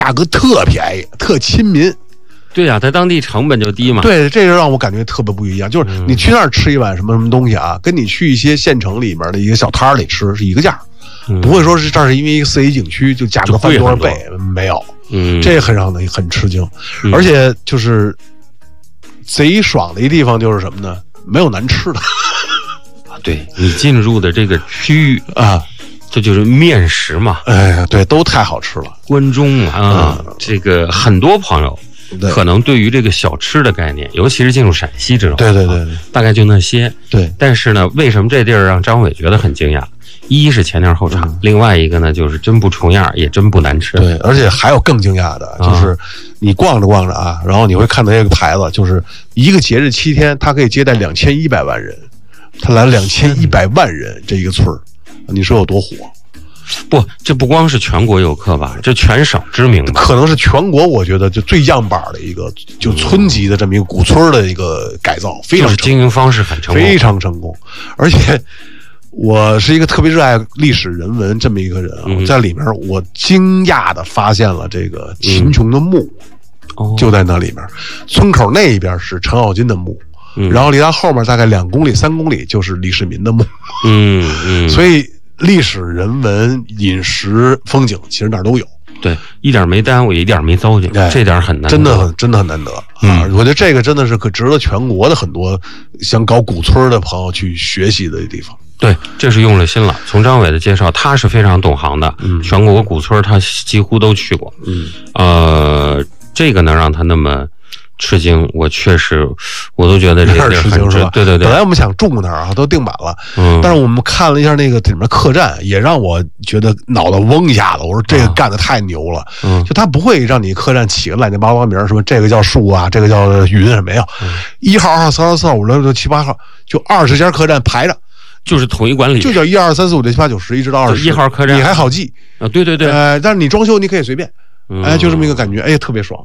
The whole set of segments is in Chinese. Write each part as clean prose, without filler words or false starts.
价格特便宜，特亲民。 对呀，它当地成本就低嘛。 对，这就让我感觉特别不一样。就是你去那儿吃一碗什么东西啊，跟你去一些县城里面的一个小摊里吃是一个价，不会说是这儿是因为一个4A 景区就价格翻多少倍，没有。这很让人很吃惊，而且就是贼爽的一地方就是什么呢？没有难吃的。 对，你进入的这个区域啊。这就是面食嘛， 哎，对，都太好吃了。 关中啊，这个很多朋友可能对于这个小吃的概念，尤其是进入陕西这种， 对， 大概就那些。 对， 但是呢，为什么这地儿让张伟觉得很惊讶？一是前调后尝，另外一个呢，就是真不重样，也真不难吃。 对，而且还有更惊讶的，就是你逛着逛着啊，然后你会看到这个牌子，就是一个节日7天，它可以接待2100万人，他来了2100万人，这一个村儿。你说有多火？ 不，这不光是全国游客吧，这全省知名的， 可能是全国我觉得就最样板的一个，就村级的这么一个古村的一个改造，非常经营方式很成功， 非常成功。而且我是一个特别热爱历史人文这么一个人啊，在里面我惊讶的发现了这个秦琼的墓，就在那里面，村口那一边是程咬金的墓。然后离他后面大概2公里、3公里就是李世民的墓，所以历史、人文、饮食、风景其实哪儿都有， 对，一点没耽误，一点没糟践，这点很难得， 真的很难得啊！我觉得这个真的是可值得全国的很多想搞古村的朋友去学习的地方。 对，这是用了心了。从张伟的介绍，他是非常懂行的，全国古村他几乎都去过，这个能让他那么吃惊，我确实，我都觉得这个地儿很值。对，本来我们想住那儿啊，都订满了。但是我们看了一下那个里面客栈，也让我觉得脑袋嗡一下子。我说这个干得太牛了，就他不会让你客栈起个乱七八糟名，什么这个叫树啊，这个叫云，什么呀？1号、2号、3号、4号、5、6、7、8号，就20家客栈排着。 就是统一管理， 就叫1、2、3、4、5、6、7、8、9、10，一直到20。 1号客栈你还好记啊？对， 但是你装修你可以随便。就这么一个感觉，哎，特别爽。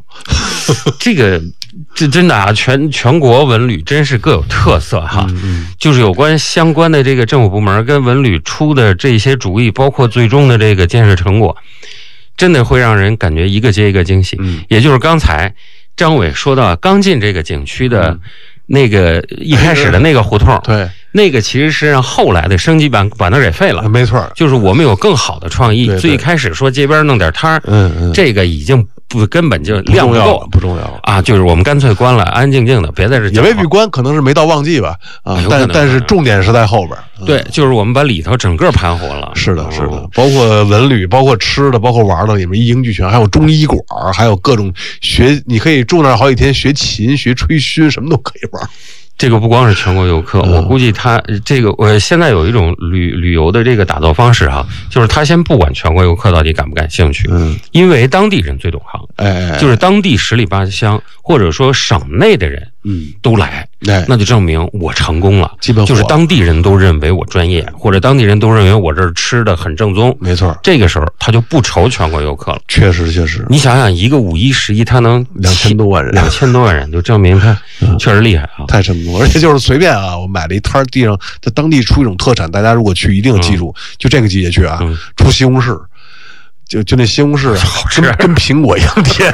这真的啊，全国文旅真是各有特色哈。就是有关相关的这个政府部门跟文旅出的这些主意，包括最终的这个建设成果，真的会让人感觉一个接一个惊喜。也就是刚才张伟说到，刚进这个景区的那个一开始的那个胡同， 对。 那个其实是让后来的升级版把那给废了， 没错， 就是我们有更好的创意。最开始说街边弄点摊儿，这个已经根本就量不够， 不重要啊！就是我们干脆关了，安安静静的，别在这。 也未必关，可能是没到旺季吧啊！但是重点是在后边。 对，就是我们把里头整个盘活了。 是的，包括文旅，包括吃的，包括玩的，里面一应俱全，还有中医馆，还有各种你可以住那儿好几天，学琴、学吹埙，什么都可以玩。 这个不光是全国游客，我估计他这个现在有一种旅游的这个打造方式哈，就是他先不管全国游客到底感不感兴趣，因为当地人最懂行，就是当地10里8乡或者说省内的人，都来，那就证明我成功了，基本就是当地人都认为我专业，或者当地人都认为我这儿吃的很正宗， 没错， 这个时候他就不愁全国游客了， 确实，你想想一个5、1、11，他能 2000多万人 ，2000多万人，就证明他确实厉害啊， 太成功。而且就是随便啊，我买了一摊地上，在当地出一种特产，大家如果去一定记住，就这个季节去啊，出西红柿，就那西红柿跟苹果一样甜。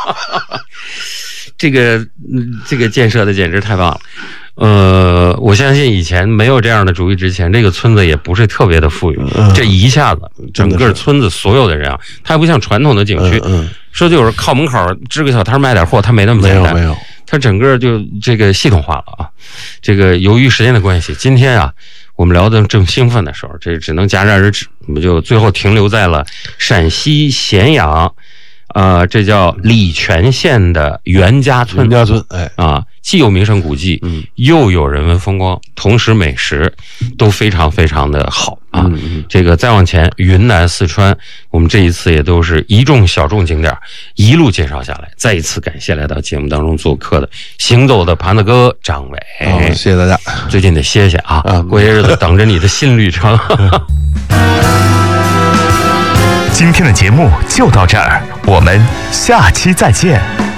这个建设的简直太棒了。我相信以前没有这样的主意之前，这个村子也不是特别的富裕。这一下子，整个村子所有的人啊，它还不像传统的景区，说就是靠门口支个小摊卖点货，它没那么简单。 没有。 它整个就这个系统化了啊！这个由于时间的关系，今天啊，我们聊得正兴奋的时候，这只能戛然而止，我们就最后停留在了陕西咸阳，这叫礼泉县的袁家村。既有名胜古迹，又有人文风光，同时美食都非常非常的好啊！这个再往前，云南、四川，我们这一次也都是一众小众景点一路介绍下来。再一次感谢来到节目当中做客的行走的盘子哥张伟， 谢谢大家。 最近得歇歇啊，过些日子等着你的新旅程。 今天的节目就到这儿，我们下期再见。